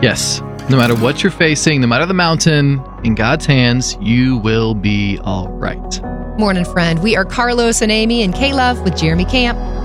Yes. No matter what you're facing, no matter the mountain, in God's hands, you will be all right. Morning, friend. We are Carlos and Amy and K-Love with Jeremy Camp.